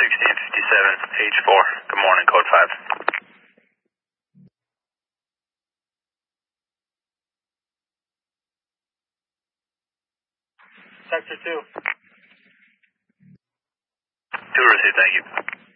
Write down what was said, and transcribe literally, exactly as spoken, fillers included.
sixteen fifty-seven, H four. Good morning, code five. Sector two. Two received, thank you.